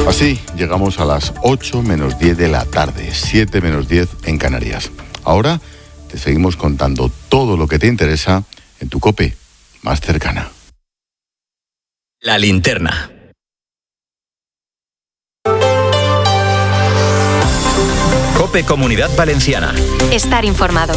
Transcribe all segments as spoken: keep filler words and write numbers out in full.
Así llegamos a las ocho menos diez de la tarde, siete menos diez en Canarias. Ahora te seguimos contando todo lo que te interesa en tu COPE más cercana. La linterna. COPE Comunidad Valenciana. Estar informado.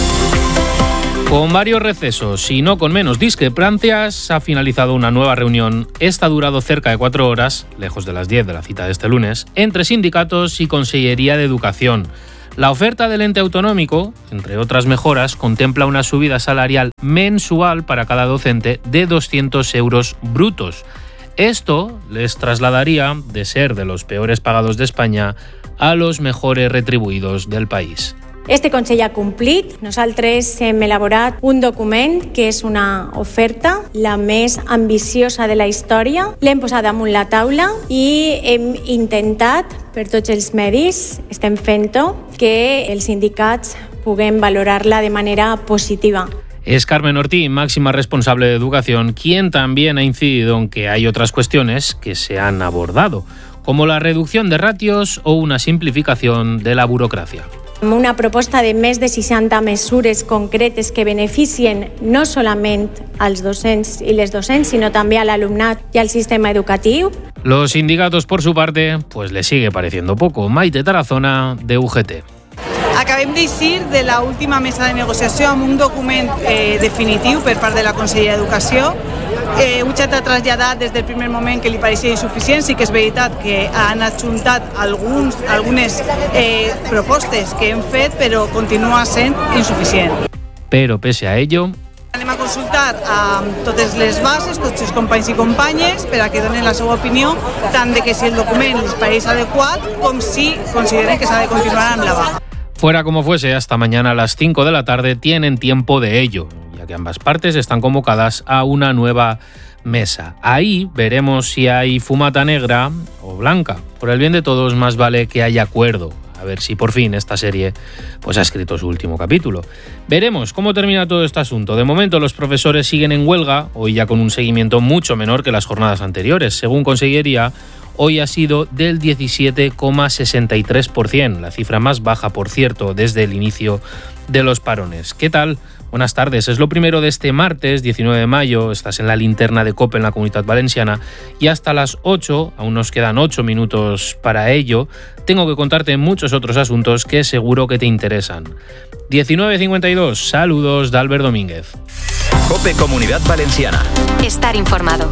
Con varios recesos y no con menos discrepancias, ha finalizado una nueva reunión. Esta ha durado cerca de cuatro horas, lejos de las diez de la cita de este lunes, entre sindicatos y Consellería de Educación. La oferta del ente autonómico, entre otras mejoras, contempla una subida salarial mensual para cada docente de doscientos euros brutos. Esto les trasladaría de ser de los peores pagados de España a los mejores retribuïdos del país. Este Consell ha complit. Nosaltres hem elaborat un document que és una oferta, la més ambiciosa de la història. L'hem posat damunt la taula i hem intentat, per tots els medis, estem fent-ho, que els sindicats puguem valorar-la de manera positiva. Es Carmen Ortín, máxima responsable de Educación, quien también ha incidido en que hay otras cuestiones que se han abordado, como la reducción de ratios o una simplificación de la burocracia. Una proposta de més de seixanta mesures concretes que beneficien no solament als docents i les docents, sinó també a l'alumnat i al sistema educatiu. Los sindicatos, por su parte, pues les sigue pareciendo poco. Maite Tarazona, de U G T. Acabem d'eixir de la última mesa de negociació amb un document eh, definitiu per part de la Conselleria d'Educació. Eh, Uchat ha traslladat des del primer moment que li pareixia insuficient. Sí que és veritat que han adjuntat alguns, algunes eh, propostes que hem fet, però continua sent insuficient. Pero pese a ello, anem a consultar amb totes les bases, tots els companys i companyes, per a que donen la seva opinió, tant de que si el document els pareix adequat com si consideren que s'ha de continuar amb la vaga. Fuera como fuese, hasta mañana a las cinco de la tarde tienen tiempo de ello, ya que ambas partes están convocadas a una nueva mesa. Ahí veremos si hay fumata negra o blanca. Por el bien de todos, más vale que haya acuerdo. A ver si por fin esta serie pues ha escrito su último capítulo. Veremos cómo termina todo este asunto. De momento los profesores siguen en huelga, hoy ya con un seguimiento mucho menor que las jornadas anteriores. Según Consellería, hoy ha sido del diecisiete coma sesenta y tres por ciento, la cifra más baja, por cierto, desde el inicio de los parones. ¿Qué tal? Buenas tardes. Es lo primero de este martes, diecinueve de mayo. Estás en la linterna de COPE en la Comunidad Valenciana. Y hasta las ocho, aún nos quedan ocho minutos para ello, tengo que contarte muchos otros asuntos que seguro que te interesan. diecinueve cincuenta y dos. Saludos de Albert Domínguez. COPE Comunidad Valenciana. Estar informado.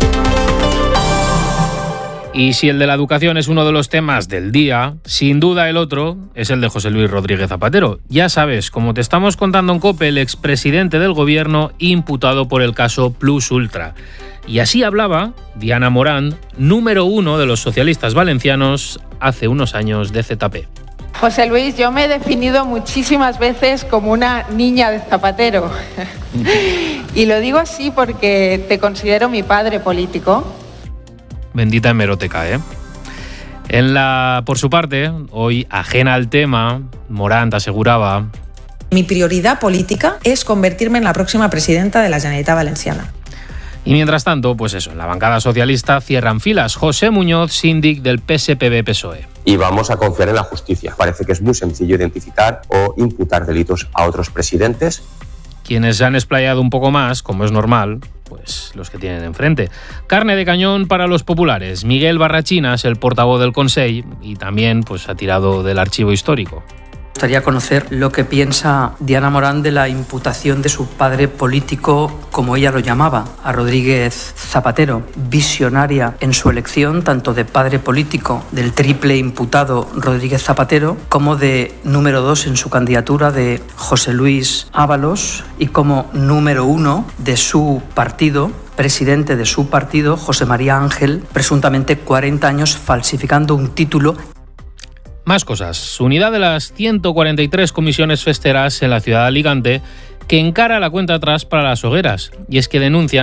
Y si el de la educación es uno de los temas del día, sin duda el otro es el de José Luis Rodríguez Zapatero. Ya sabes, como te estamos contando en COPE, el expresidente del gobierno imputado por el caso Plus Ultra. Y así hablaba Diana Morán, número uno de los socialistas valencianos, hace unos años de Z P. José Luis, yo me he definido muchísimas veces como una niña de Zapatero. Y lo digo así porque te considero mi padre político. Bendita hemeroteca, ¿eh? En la, por su parte, hoy ajena al tema, Morant aseguraba: mi prioridad política es convertirme en la próxima presidenta de la Generalitat Valenciana. Y mientras tanto, pues eso, en la bancada socialista cierran filas. José Muñoz, síndic del P S P B P S O E. Y vamos a confiar en la justicia. Parece que es muy sencillo identificar o imputar delitos a otros presidentes. Quienes se han explayado un poco más, como es normal, pues los que tienen enfrente. Carne de cañón para los populares. Miguel Barrachinas, el portavoz del Consell, y también pues ha tirado del archivo histórico. Me gustaría conocer lo que piensa Diana Morán de la imputación de su padre político, como ella lo llamaba, a Rodríguez Zapatero, visionaria en su elección tanto de padre político del triple imputado Rodríguez Zapatero como de número dos en su candidatura de José Luis Ábalos y como número uno de su partido, presidente de su partido, José María Ángel, presuntamente cuarenta años falsificando un título. Más cosas. Unidad de las ciento cuarenta y tres comisiones festeras en la ciudad de Alicante que encara la cuenta atrás para las hogueras. Y es que denuncian,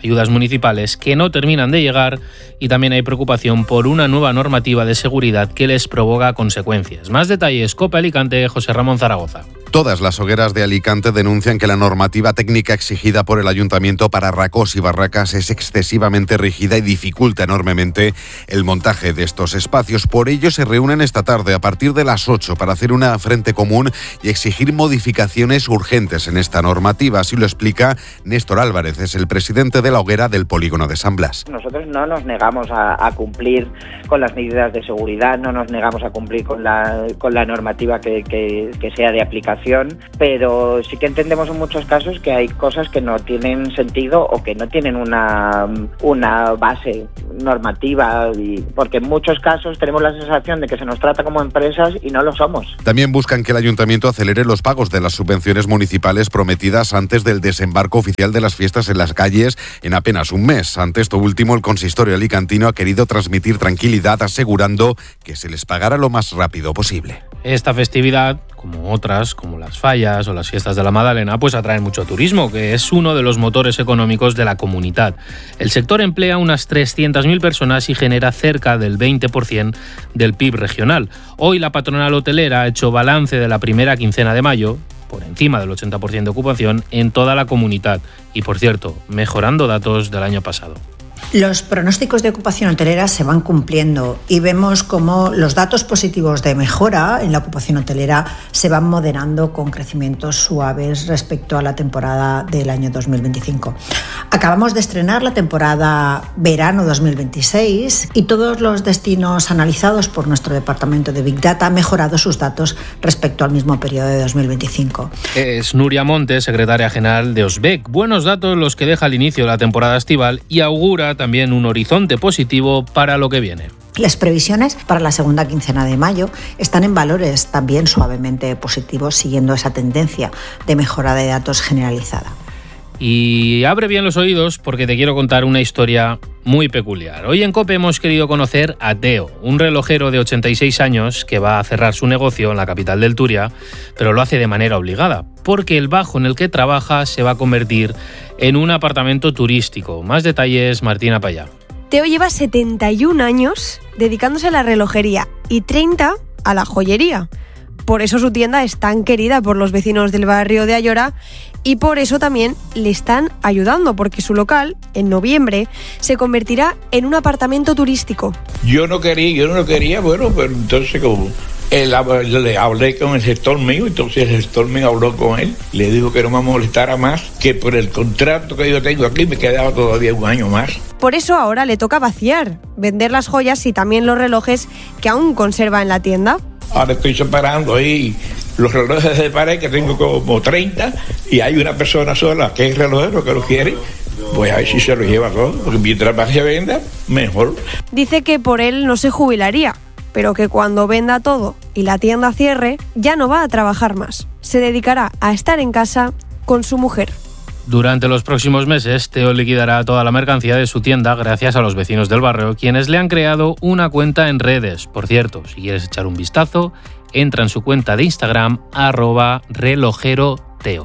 ayudas municipales que no terminan de llegar y también hay preocupación por una nueva normativa de seguridad que les provoca consecuencias. Más detalles, COPE Alicante, José Ramón Zaragoza. Todas las hogueras de Alicante denuncian que la normativa técnica exigida por el Ayuntamiento para racós y barracas es excesivamente rígida y dificulta enormemente el montaje de estos espacios. Por ello se reúnen esta tarde a partir de las ocho para hacer una frente común y exigir modificaciones urgentes en esta normativa. Así lo explica Néstor Álvarez, es el presidente de la hoguera del polígono de San Blas. Nosotros no nos negamos a, a cumplir con las medidas de seguridad, no nos negamos a cumplir con la, con la normativa que, que, que sea de aplicación, pero sí que entendemos en muchos casos que hay cosas que no tienen sentido o que no tienen una, una base normativa, y porque en muchos casos tenemos la sensación de que se nos trata como empresas y no lo somos. También buscan que el Ayuntamiento acelere los pagos de las subvenciones municipales prometidas antes del desembarco oficial de las fiestas en las calles en apenas un mes. Ante esto último, el consistorio alicantino ha querido transmitir tranquilidad asegurando que se les pagará lo más rápido posible. Esta festividad, como otras, como las fallas o las fiestas de la Madalena, pues atraen mucho turismo, que es uno de los motores económicos de la comunidad. El sector emplea unas trescientas mil personas y genera cerca del veinte por ciento del P I B regional. Hoy la patronal hotelera ha hecho balance de la primera quincena de mayo, por encima del ochenta por ciento de ocupación en toda la comunidad y, por cierto, mejorando datos del año pasado. Los pronósticos de ocupación hotelera se van cumpliendo y vemos cómo los datos positivos de mejora en la ocupación hotelera se van moderando con crecimientos suaves respecto a la temporada del año dos mil veinticinco. Acabamos de estrenar la temporada verano dos mil veintiséis y todos los destinos analizados por nuestro departamento de Big Data han mejorado sus datos respecto al mismo periodo de dos mil veinticinco. Es Nuria Montes, secretaria general de Osbec. Buenos datos los que deja el inicio de la temporada estival y augura también un horizonte positivo para lo que viene. Las previsiones para la segunda quincena de mayo están en valores también suavemente positivos, siguiendo esa tendencia de mejora de datos generalizada. Y abre bien los oídos porque te quiero contar una historia muy peculiar. Hoy en COPE hemos querido conocer a Teo, un relojero de ochenta y seis años que va a cerrar su negocio en la capital del Turia, pero lo hace de manera obligada, porque el bajo en el que trabaja se va a convertir en un apartamento turístico. Más detalles, Martina Payá. Teo lleva setenta y un años dedicándose a la relojería y treinta a la joyería. Por eso su tienda es tan querida por los vecinos del barrio de Ayora y por eso también le están ayudando, porque su local, en noviembre, se convertirá en un apartamento turístico. Yo no quería, yo no lo quería, bueno, pero entonces como él, le hablé con el gestor mío, entonces el gestor mío habló con él, le dijo que no me molestara más, que por el contrato que yo tengo aquí me quedaba todavía un año más. Por eso ahora le toca vaciar, vender las joyas y también los relojes que aún conserva en la tienda. Ahora estoy separando ahí los relojes de pared, que tengo como treinta, y hay una persona sola que es relojero que lo quiere. Voy a ver si se lo lleva todo, porque mientras más se venda, mejor. Dice que por él no se jubilaría, pero que cuando venda todo y la tienda cierre, ya no va a trabajar más. Se dedicará a estar en casa con su mujer. Durante los próximos meses, Teo liquidará toda la mercancía de su tienda gracias a los vecinos del barrio, quienes le han creado una cuenta en redes. Por cierto, si quieres echar un vistazo, entra en su cuenta de Instagram, arroba relojeroteo.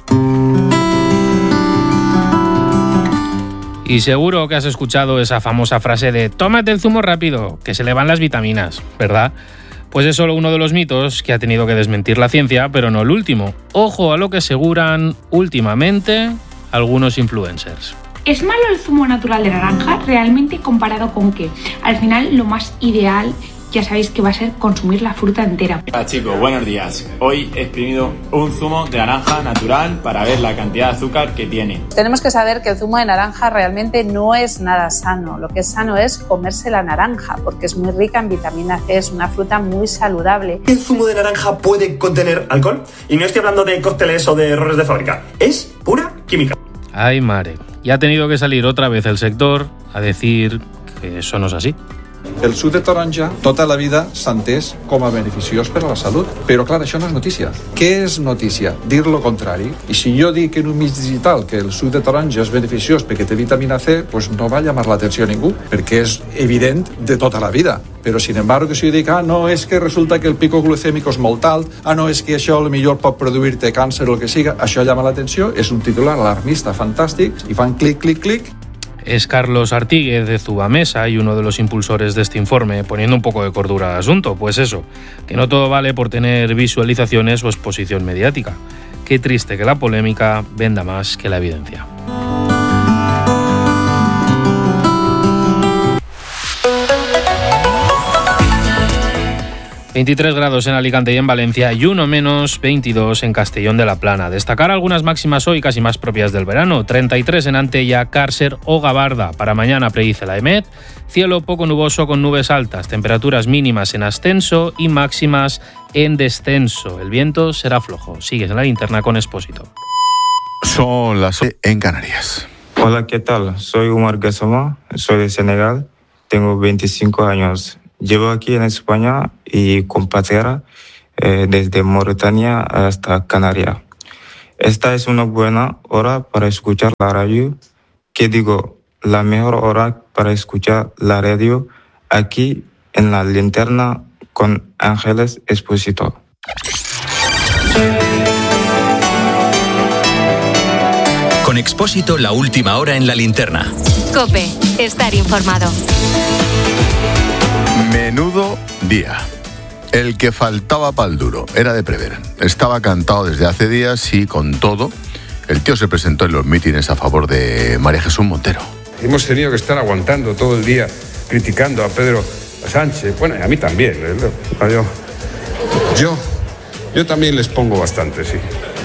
Y seguro que has escuchado esa famosa frase de «tómate el zumo rápido, que se le van las vitaminas», ¿verdad? Pues es solo uno de los mitos que ha tenido que desmentir la ciencia, pero no el último. Ojo a lo que aseguran últimamente algunos influencers. ¿Es malo el zumo natural de naranja? ¿Realmente comparado con qué? Al final, lo más ideal, ya sabéis que va a ser consumir la fruta entera. Hola chicos, buenos días. Hoy he exprimido un zumo de naranja natural para ver la cantidad de azúcar que tiene. Tenemos que saber que el zumo de naranja realmente no es nada sano. Lo que es sano es comerse la naranja, porque es muy rica en vitamina C, es una fruta muy saludable. ¿El zumo de naranja puede contener alcohol? Y no estoy hablando de cócteles o de errores de fábrica. Es pura química. Ay, mare. Y ha tenido que salir otra vez el sector a decir que eso no es así. El suc de taronja tota la vida s'ha entès com a beneficiós per a la salut. Però, clar, això no és notícia. Què és notícia? Dir lo contrari. I si jo dic en un mig digital que el suc de taronja és beneficiós perquè té vitamina C, pues no va llamar l'atenció a ningú, perquè és evident de tota la vida. Però, sin embargo, que si jo dic, ah, no, és que resulta que el pico glucèmic és molt alt, ah, no, és que això potser pot produir-te càncer o el que siga, això llama l'atenció, és un titular alarmista fantàstic, i fan clic, clic, clic. Es Carlos Artíguez de Zubamesa y uno de los impulsores de este informe, poniendo un poco de cordura al asunto. Pues eso, que no todo vale por tener visualizaciones o exposición mediática. Qué triste que la polémica venda más que la evidencia. veintitrés grados en Alicante y en Valencia y uno menos, veintidós en Castellón de la Plana. Destacar algunas máximas hoy casi más propias del verano. treinta y tres en Antella, Càrcer o Gavarda. Para mañana predice la EMET. Cielo poco nuboso con nubes altas. Temperaturas mínimas en ascenso y máximas en descenso. El viento será flojo. Sigues en la linterna con Expósito. Son las ocho en Canarias. Hola, ¿qué tal? Soy Omar Gassama, soy de Senegal, tengo veinticinco años. Llevo aquí en España y con patera eh, desde Mauritania hasta Canarias. Esta es una buena hora para escuchar la radio. ¿Qué digo? La mejor hora para escuchar la radio aquí en la linterna con Ángeles Expósito. Con Expósito, la última hora en la linterna. COPE, estar informado. Menudo día. El que faltaba pa'l duro. Era de prever. Estaba cantado desde hace días y con todo, el tío se presentó en los mítines a favor de María Jesús Montero. Hemos tenido que estar aguantando todo el día criticando a Pedro Sánchez. Bueno, y a mí también. ¿eh? Yo, yo, yo también les pongo bastante, sí.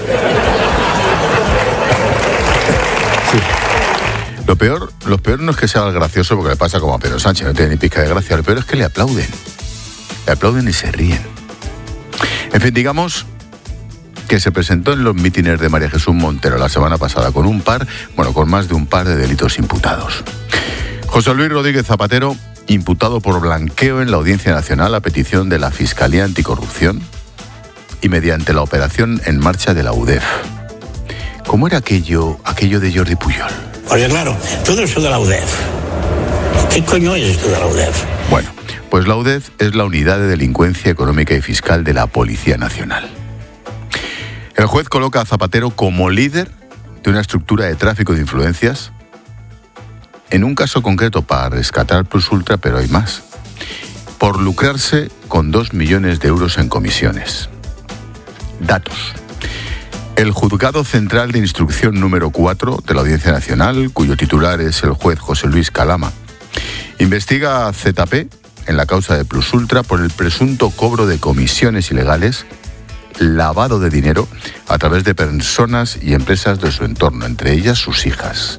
Sí. Lo peor, lo peor no es que sea el gracioso porque le pasa como a Pedro Sánchez, no tiene ni pizca de gracia. Lo peor es que le aplauden. Le aplauden y se ríen. En fin, digamos que se presentó en los mítines de María Jesús Montero la semana pasada con un par, bueno, con más de un par de delitos imputados. José Luis Rodríguez Zapatero, imputado por blanqueo en la Audiencia Nacional a petición de la Fiscalía Anticorrupción y mediante la operación en marcha de la U D E F. ¿Cómo era aquello, aquello de Jordi Pujol? Porque claro, todo eso de la U D E F. ¿Qué coño es esto de la U D E F? Bueno, pues la U D E F es la Unidad de Delincuencia Económica y Fiscal de la Policía Nacional. El juez coloca a Zapatero como líder de una estructura de tráfico de influencias, en un caso concreto para rescatar Plus Ultra, pero hay más, por lucrarse con dos millones de euros en comisiones. Datos. El Juzgado Central de Instrucción número cuatro de la Audiencia Nacional, cuyo titular es el juez José Luis Calama, investiga a Z P en la causa de Plus Ultra por el presunto cobro de comisiones ilegales, lavado de dinero a través de personas y empresas de su entorno, entre ellas sus hijas.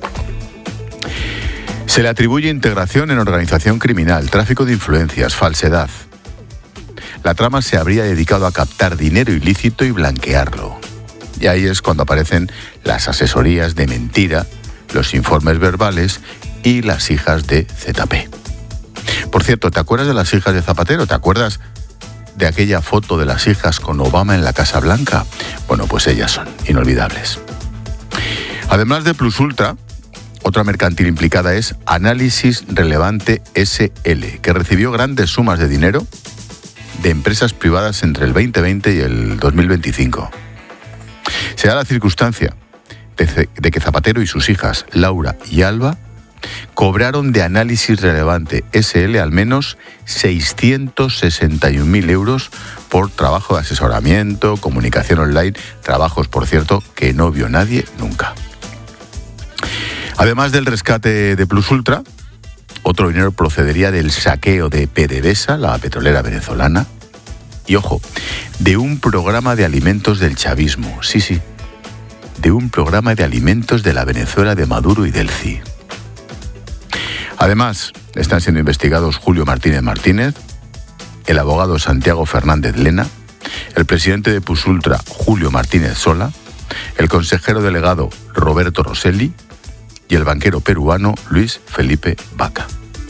Se le atribuye integración en organización criminal, tráfico de influencias, falsedad. La trama se habría dedicado a captar dinero ilícito y blanquearlo. Y ahí es cuando aparecen las asesorías de mentira, los informes verbales y las hijas de Z P. Por cierto, ¿te acuerdas de las hijas de Zapatero? ¿Te acuerdas de aquella foto de las hijas con Obama en la Casa Blanca? Bueno, pues ellas son inolvidables. Además de Plus Ultra, otra mercantil implicada es Análisis Relevante S L, que recibió grandes sumas de dinero de empresas privadas entre el veinte veinte y el dos mil veinticinco. Se da la circunstancia de, de que Zapatero y sus hijas, Laura y Alba, cobraron de Análisis Relevante S L al menos seiscientos sesenta y un mil euros por trabajo de asesoramiento, comunicación online, trabajos, por cierto, que no vio nadie nunca. Además del rescate de Plus Ultra, otro dinero procedería del saqueo de PDVSA, la petrolera venezolana, y ojo, de un programa de alimentos del chavismo, sí, sí, de un programa de alimentos de la Venezuela de Maduro y del C I. Además, están siendo investigados Julio Martínez Martínez, el abogado Santiago Fernández Lena, el presidente de Plus Ultra, Julio Martínez Sola, el consejero delegado Roberto Rosselli y el banquero peruano Luis Felipe Vaca.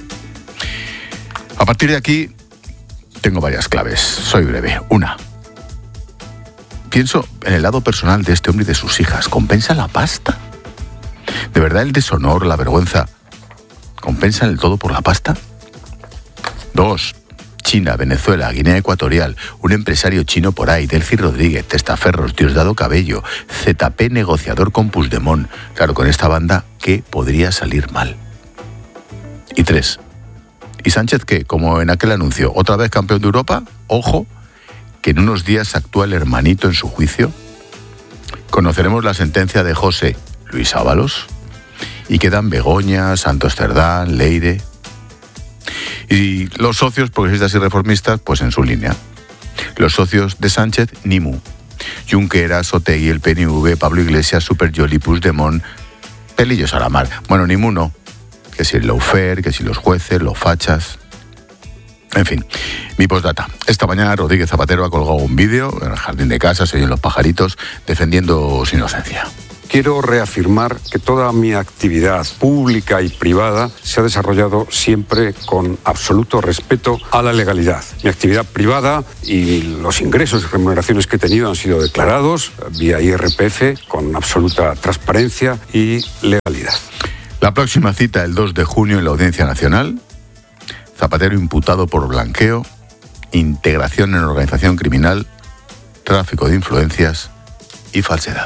A partir de aquí, tengo varias claves. Soy breve. Una. Pienso en el lado personal de este hombre y de sus hijas. ¿Compensa la pasta? ¿De verdad el deshonor, la vergüenza, compensan el todo por la pasta? Dos. China, Venezuela, Guinea Ecuatorial, un empresario chino por ahí, Delcy Rodríguez, Testaferros, Diosdado Cabello, Z P negociador con Puigdemont. Claro, con esta banda, ¿qué podría salir mal? Y tres. ¿Y Sánchez qué? Como en aquel anuncio, ¿otra vez campeón de Europa? Ojo, que en unos días actúa el hermanito en su juicio. Conoceremos la sentencia de José Luis Ábalos y quedan Begoña, Santos Cerdán, Leire. Y los socios progresistas y reformistas, pues en su línea. Los socios de Sánchez, ni mu. Junqueras, Otegi, el P N V, Pablo Iglesias, Super Yoli, Puigdemont, pelillos a la mar. Bueno, ni mu no. Que si el lawfare, que si los jueces, los fachas. En fin, mi postdata. Esta mañana Rodríguez Zapatero ha colgado un vídeo en el jardín de casa, se oyen los pajaritos, defendiendo su inocencia. Quiero reafirmar que toda mi actividad pública y privada se ha desarrollado siempre con absoluto respeto a la legalidad. Mi actividad privada y los ingresos y remuneraciones que he tenido han sido declarados vía I R P F con absoluta transparencia y legalidad. La próxima cita el dos de junio en la Audiencia Nacional. Zapatero imputado por blanqueo, integración en organización criminal, tráfico de influencias y falsedad.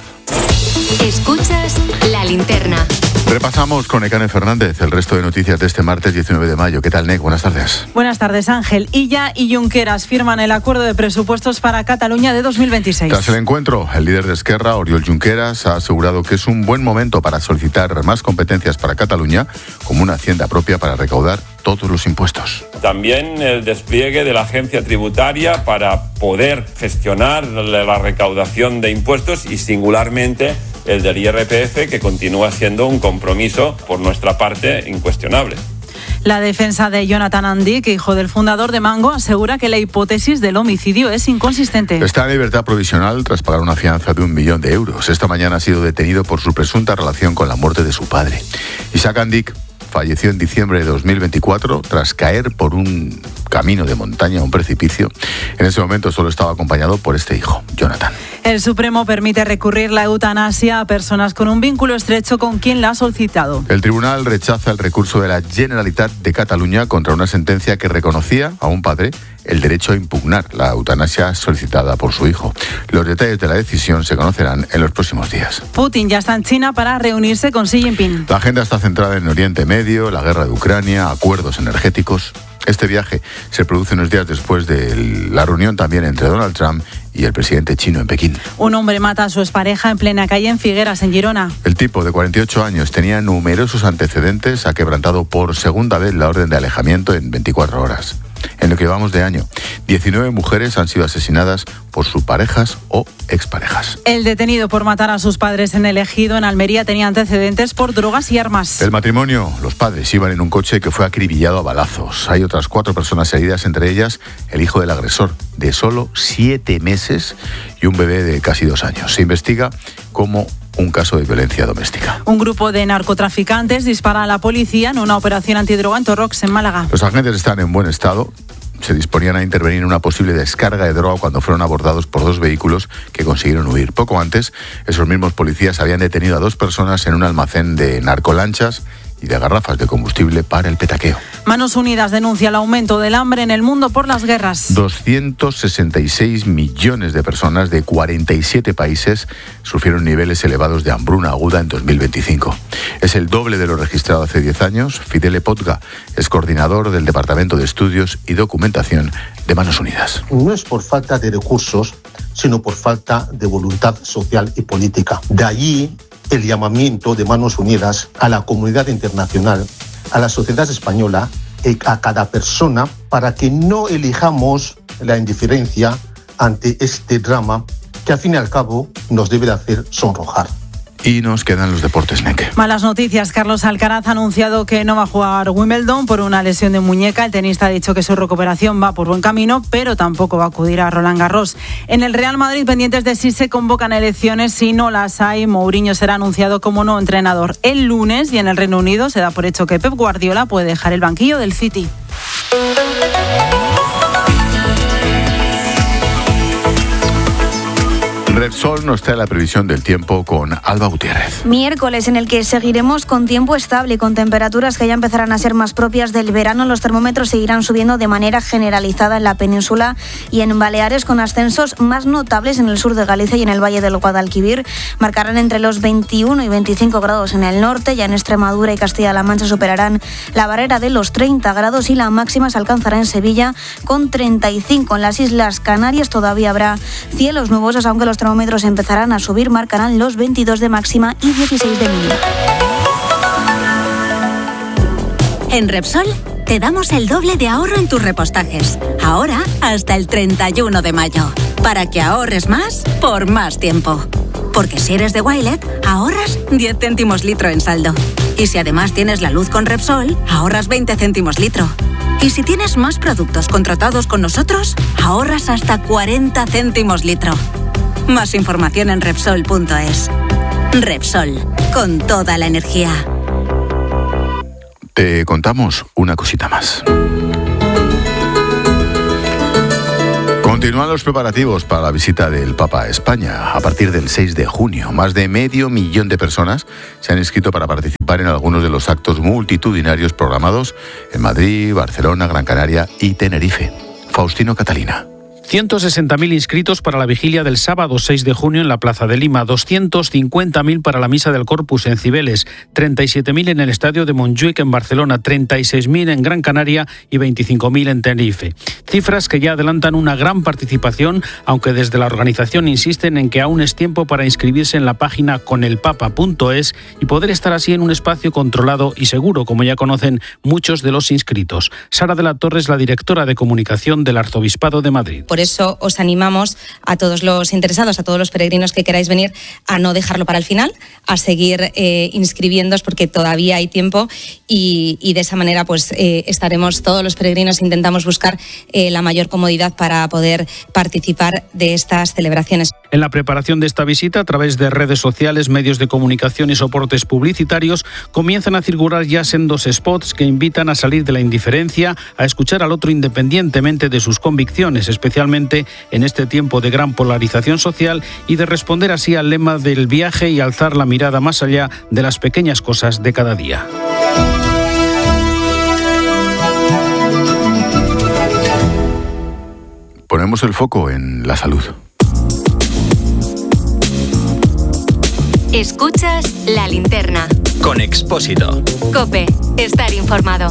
Escuchas La Linterna. Repasamos con Nekane Fernández el resto de noticias de este martes diecinueve de mayo. ¿Qué tal, Nek? Buenas tardes. Buenas tardes, Ángel. Illa y Junqueras firman el acuerdo de presupuestos para Cataluña de dos mil veintiséis. Tras el encuentro, el líder de Esquerra, Oriol Junqueras, ha asegurado que es un buen momento para solicitar más competencias para Cataluña, como una hacienda propia para recaudar todos los impuestos. También el despliegue de la agencia tributaria para poder gestionar la recaudación de impuestos y singularmente el del I R P F, que continúa siendo un compromiso por nuestra parte incuestionable. La defensa de Jonathan Andic, hijo del fundador de Mango, asegura que la hipótesis del homicidio es inconsistente. Está en libertad provisional tras pagar una fianza de un millón de euros. Esta mañana ha sido detenido por su presunta relación con la muerte de su padre. Isaac Andic falleció en diciembre de dos mil veinticuatro tras caer por un camino de montaña a un precipicio. En ese momento solo estaba acompañado por este hijo, Jonathan. El Supremo permite recurrir la eutanasia a personas con un vínculo estrecho con quien la ha solicitado. El tribunal rechaza el recurso de la Generalitat de Cataluña contra una sentencia que reconocía a un padre el derecho a impugnar la eutanasia solicitada por su hijo. Los detalles de la decisión se conocerán en los próximos días. Putin ya está en China para reunirse con Xi Jinping. La agenda está centrada en Oriente Medio, la guerra de Ucrania, acuerdos energéticos. Este viaje se produce unos días después de la reunión también entre Donald Trump y el presidente chino en Pekín. Un hombre mata a su expareja en plena calle en Figueras, en Girona. El tipo, de cuarenta y ocho años, tenía numerosos antecedentes, ha quebrantado por segunda vez la orden de alejamiento en veinticuatro horas. En lo que llevamos de año, diecinueve mujeres han sido asesinadas por sus parejas o exparejas. El detenido por matar a sus padres en el Ejido, en Almería, tenía antecedentes por drogas y armas. El matrimonio, los padres iban en un coche que fue acribillado a balazos. Hay otras cuatro personas heridas, entre ellas el hijo del agresor, de solo siete meses, y un bebé de casi dos años. Se investiga como un caso de violencia doméstica. Un grupo de narcotraficantes dispara a la policía en una operación antidroga en Torrox, en Málaga. Los agentes están en buen estado. Se disponían a intervenir en una posible descarga de droga cuando fueron abordados por dos vehículos que consiguieron huir. Poco antes, esos mismos policías habían detenido a dos personas en un almacén de narcolanchas y de garrafas de combustible para el petaqueo. Manos Unidas denuncia el aumento del hambre en el mundo por las guerras. doscientos sesenta y seis millones de personas de cuarenta y siete países sufrieron niveles elevados de hambruna aguda en dos mil veinticinco. Es el doble de lo registrado hace diez años. Fidel Potga es coordinador del Departamento de Estudios y Documentación de Manos Unidas. No es por falta de recursos, sino por falta de voluntad social y política. De allí el llamamiento de Manos Unidas a la comunidad internacional, a la sociedad española y a cada persona para que no elijamos la indiferencia ante este drama que al fin y al cabo nos debe de hacer sonrojar. Y nos quedan los deportes, Neke. Malas noticias. Carlos Alcaraz ha anunciado que no va a jugar Wimbledon por una lesión de muñeca. El tenista ha dicho que su recuperación va por buen camino, pero tampoco va a acudir a Roland Garros. En el Real Madrid, pendientes de si se convocan elecciones. Si no las hay, Mourinho será anunciado como nuevo entrenador el lunes. Y en el Reino Unido se da por hecho que Pep Guardiola puede dejar el banquillo del City. Repsol nos trae la previsión del tiempo con Alba Gutiérrez. Miércoles en el que seguiremos con tiempo estable y con temperaturas que ya empezarán a ser más propias del verano. Los termómetros seguirán subiendo de manera generalizada en la península y en Baleares, con ascensos más notables en el sur de Galicia y en el valle del Guadalquivir. Marcarán entre los veintiuno y veinticinco grados en el norte. Ya en Extremadura y Castilla-La Mancha superarán la barrera de los treinta grados y la máxima se alcanzará en Sevilla con treinta y cinco. En las Islas Canarias todavía habrá cielos nubosos, aunque los termómetros empezarán a subir, marcarán los veintidós de máxima y dieciséis de mínima. En Repsol te damos el doble de ahorro en tus repostajes. Ahora hasta el treinta y uno de mayo. Para que ahorres más por más tiempo. Porque si eres de Wilet, ahorras diez céntimos litro en saldo. Y si además tienes la luz con Repsol, ahorras veinte céntimos litro. Y si tienes más productos contratados con nosotros, ahorras hasta cuarenta céntimos litro. Más información en Repsol punto es. Repsol, con toda la energía. Te contamos una cosita más. Continúan los preparativos para la visita del Papa a España a partir del seis de junio. Más de medio millón de personas se han inscrito para participar en algunos de los actos multitudinarios programados en Madrid, Barcelona, Gran Canaria y Tenerife. Faustino Catalina. ciento sesenta mil inscritos para la vigilia del sábado seis de junio en la Plaza de Lima, doscientos cincuenta mil para la Misa del Corpus en Cibeles, treinta y siete mil en el Estadio de Montjuic en Barcelona, treinta y seis mil en Gran Canaria y veinticinco mil en Tenerife. Cifras que ya adelantan una gran participación, aunque desde la organización insisten en que aún es tiempo para inscribirse en la página conelpapa punto es y poder estar así en un espacio controlado y seguro, como ya conocen muchos de los inscritos. Sara de la Torre es la directora de comunicación del Arzobispado de Madrid. Por eso os animamos a todos los interesados, a todos los peregrinos que queráis venir, a no dejarlo para el final, a seguir eh, inscribiéndoos porque todavía hay tiempo y, y de esa manera pues eh, estaremos todos los peregrinos, intentamos buscar eh, la mayor comodidad para poder participar de estas celebraciones. En la preparación de esta visita, a través de redes sociales, medios de comunicación y soportes publicitarios, comienzan a circular ya sendos spots que invitan a salir de la indiferencia, a escuchar al otro independientemente de sus convicciones, especialmente en este tiempo de gran polarización social, y de responder así al lema del viaje y alzar la mirada más allá de las pequeñas cosas de cada día. Ponemos el foco en la salud. Escuchas La Linterna. Con Expósito. COPE. Estar informado.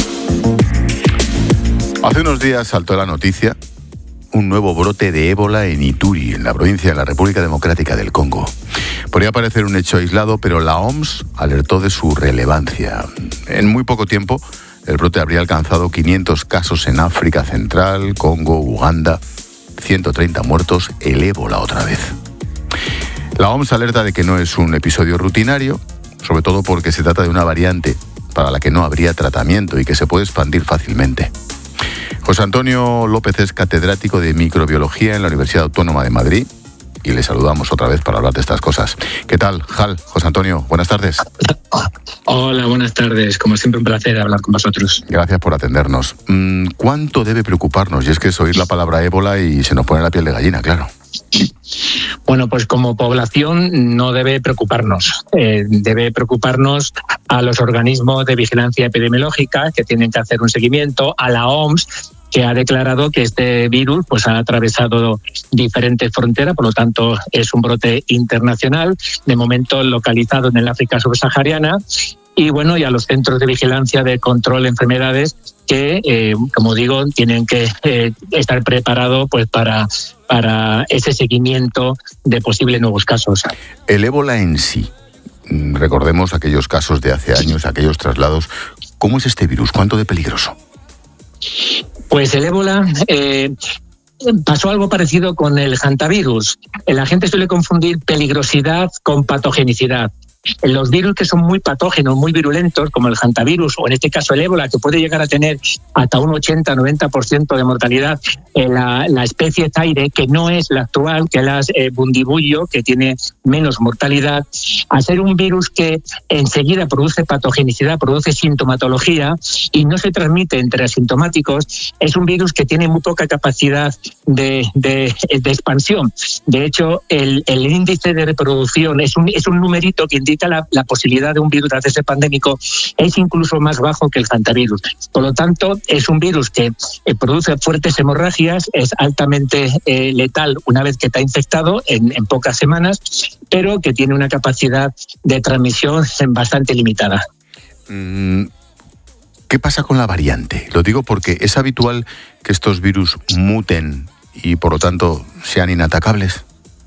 Hace unos días saltó la noticia un nuevo brote de ébola en Ituri, en la provincia de la República Democrática del Congo. Podría parecer un hecho aislado, pero la O M S alertó de su relevancia. En muy poco tiempo, el brote habría alcanzado quinientos casos en África Central, Congo, Uganda, ciento treinta muertos, el ébola otra vez. La O M S alerta de que no es un episodio rutinario, sobre todo porque se trata de una variante para la que no habría tratamiento y que se puede expandir fácilmente. José Antonio López es catedrático de microbiología en la Universidad Autónoma de Madrid y le saludamos otra vez para hablar de estas cosas. ¿Qué tal, Jal? José Antonio, buenas tardes. Hola, buenas tardes. Como siempre, un placer hablar con vosotros. Gracias por atendernos. ¿Cuánto debe preocuparnos? Y es que es oír la palabra ébola y se nos pone la piel de gallina, claro. Bueno, pues como población no debe preocuparnos. Eh, debe preocuparnos a los organismos de vigilancia epidemiológica que tienen que hacer un seguimiento, a la O M S, que ha declarado que este virus pues ha atravesado diferentes fronteras, por lo tanto es un brote internacional, de momento localizado en el África subsahariana. Y bueno, y a los centros de vigilancia de control de enfermedades que, eh, como digo, tienen que eh, estar preparados pues para, para ese seguimiento de posibles nuevos casos. El ébola en sí, recordemos aquellos casos de hace años, aquellos traslados. ¿Cómo es este virus? ¿Cuánto de peligroso? Pues el ébola eh, pasó algo parecido con el hantavirus. La gente suele confundir peligrosidad con patogenicidad. Los virus que son muy patógenos, muy virulentos, como el hantavirus o en este caso el ébola, que puede llegar a tener hasta un ochenta a noventa por ciento de mortalidad, eh, la, la especie Zaire, que no es la actual, que es la eh, Bundibugyo, que tiene menos mortalidad, al ser un virus que enseguida produce patogenicidad, produce sintomatología y no se transmite entre asintomáticos, es un virus que tiene muy poca capacidad de, de, de expansión. De hecho, el, el índice de reproducción es un, es un numerito que indica la, la posibilidad de un virus de hacerse pandémico, es incluso más bajo que el hantavirus. Por lo tanto, es un virus que eh, produce fuertes hemorragias, es altamente eh, letal una vez que está infectado en, en pocas semanas, pero que tiene una capacidad de transmisión bastante limitada. ¿Qué pasa con la variante? Lo digo porque es habitual que estos virus muten y por lo tanto sean inatacables.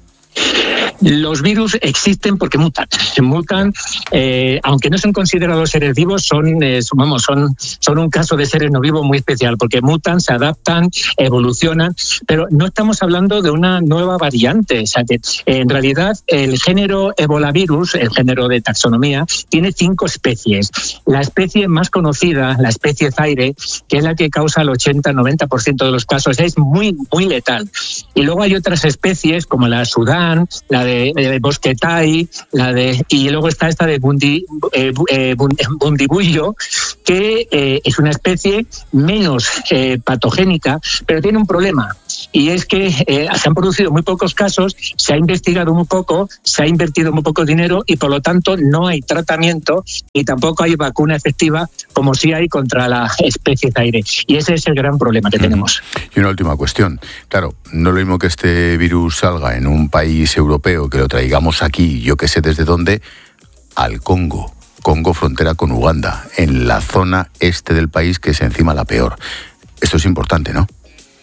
Los virus existen porque mutan. Mutan, eh, aunque no son considerados seres vivos, son, eh, vamos, son, son un caso de seres no vivos muy especial, porque mutan, se adaptan, evolucionan, pero no estamos hablando de una nueva variante. O sea, que, eh, en realidad, el género ebolavirus, el género de taxonomía, tiene cinco especies. La especie más conocida, la especie Zaire, que es la que causa el ochenta noventa por ciento de los casos, es muy, muy letal. Y luego hay otras especies, como la Sudán, la de De, de Bosquetai, la de y luego está esta de Bundi, eh, eh, Bundibullo, que eh, es una especie menos eh, patogénica, pero tiene un problema, y es que eh, se han producido muy pocos casos, se ha investigado muy poco, se ha invertido muy poco dinero y por lo tanto no hay tratamiento y tampoco hay vacuna efectiva como sí hay contra la especie Zaire, y ese es el gran problema que mm. tenemos. Y una última cuestión, claro, no es lo mismo que este virus salga en un país europeo, que lo traigamos aquí, yo que sé desde dónde, al Congo. Congo frontera con Uganda, en la zona este del país, que es encima la peor. Esto es importante, ¿no?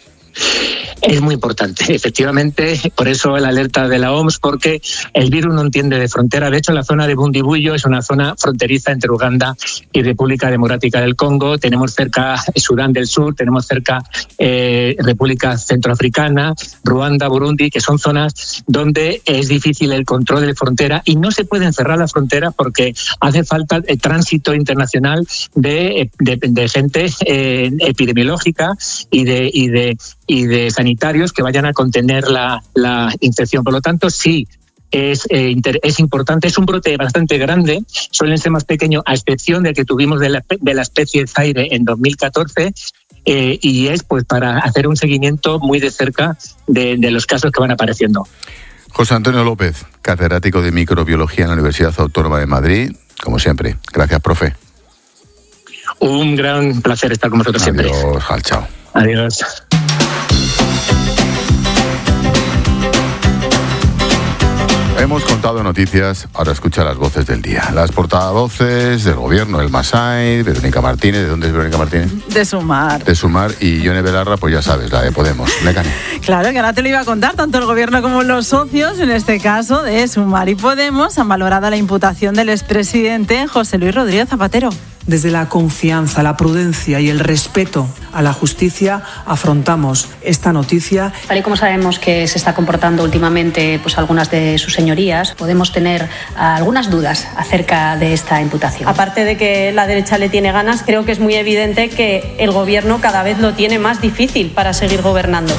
Es muy importante, efectivamente, por eso la alerta de la O M S, porque el virus no entiende de frontera. De hecho, la zona de Bundibullo es una zona fronteriza entre Uganda y República Democrática del Congo. Tenemos cerca Sudán del Sur, tenemos cerca eh, República Centroafricana, Ruanda, Burundi, que son zonas donde es difícil el control de frontera y no se pueden cerrar las fronteras porque hace falta el tránsito internacional de, de, de gente eh, epidemiológica y de, y de, y de sanitarios que vayan a contener la, la infección. Por lo tanto, sí, es, eh, inter, es importante, es un brote bastante grande, suelen ser más pequeños, a excepción del que tuvimos de la, de la especie Zaire en dos mil catorce, eh, y es pues para hacer un seguimiento muy de cerca de, de los casos que van apareciendo. José Antonio López, catedrático de Microbiología en la Universidad Autónoma de Madrid, como siempre. Gracias, profe. Un gran placer estar con vosotros siempre. Adiós, Jal, chao. Adiós. Hemos contado noticias, ahora escucha las voces del día. Las portavoces del gobierno, el Masai, Verónica Martínez. ¿De dónde es Verónica Martínez? De Sumar. De Sumar, y Yone Belarra, pues ya sabes, la de Podemos. Mecani. Claro, que ahora te lo iba a contar, tanto el gobierno como los socios, en este caso de Sumar y Podemos, han valorado la imputación del expresidente José Luis Rodríguez Zapatero. Desde la confianza, la prudencia y el respeto a la justicia afrontamos esta noticia. Tal y como sabemos que se está comportando últimamente pues algunas de sus señorías, podemos tener algunas dudas acerca de esta imputación. Aparte de que la derecha le tiene ganas, creo que es muy evidente que el gobierno cada vez lo tiene más difícil para seguir gobernando.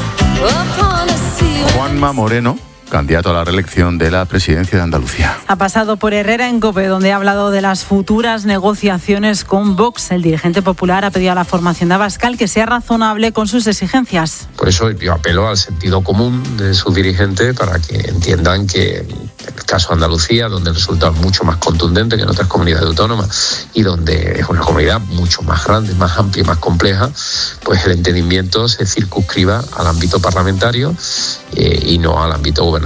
Juanma Moreno, candidato a la reelección de la presidencia de Andalucía. Ha pasado por Herrera en COPE, donde ha hablado de las futuras negociaciones con Vox. El dirigente popular ha pedido a la formación de Abascal que sea razonable con sus exigencias. Por eso yo apelo al sentido común de sus dirigentes para que entiendan que en el caso de Andalucía, donde el resultado es mucho más contundente que en otras comunidades autónomas y donde es una comunidad mucho más grande, más amplia y más compleja, pues el entendimiento se circunscriba al ámbito parlamentario eh, y no al ámbito gubernamental.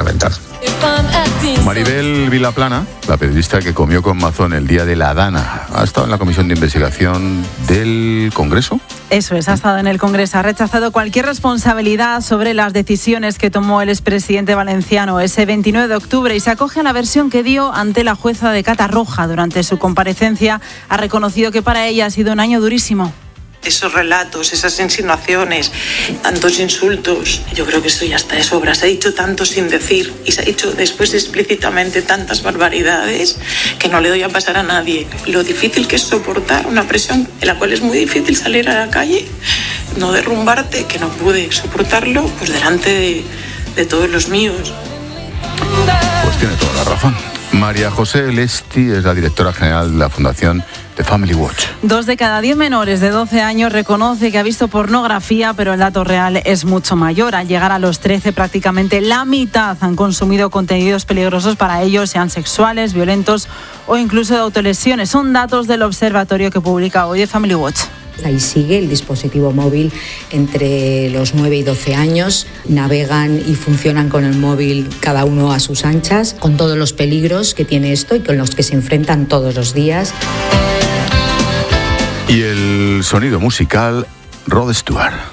Maribel Vilaplana, la periodista que comió con Mazón el día de la Dana, ha estado en la comisión de investigación del Congreso. Eso es, ha estado en el Congreso, ha rechazado cualquier responsabilidad sobre las decisiones que tomó el expresidente valenciano ese veintinueve de octubre y se acoge a la versión que dio ante la jueza de Catarroja. Durante su comparecencia ha reconocido que para ella ha sido un año durísimo. Esos relatos, esas insinuaciones, tantos insultos, yo creo que eso ya está de sobra. Se ha dicho tanto sin decir y se ha dicho después explícitamente tantas barbaridades que no le doy a pasar a nadie. Lo difícil que es soportar una presión en la cual es muy difícil salir a la calle, no derrumbarte, que no pude soportarlo pues delante de, de todos los míos. Pues tiene toda la razón. María José Lesti es la directora general de la Fundación The Family Watch. Dos de cada diez menores de doce años reconoce que ha visto pornografía, pero el dato real es mucho mayor. Al llegar a los trece, prácticamente la mitad han consumido contenidos peligrosos para ellos, sean sexuales, violentos o incluso de autolesiones. Son datos del observatorio que publica hoy The Family Watch. Ahí sigue el dispositivo móvil entre los nueve y doce años. Navegan y funcionan con el móvil cada uno a sus anchas, con todos los peligros que tiene esto y con los que se enfrentan todos los días. Y el sonido musical, Rod Stewart.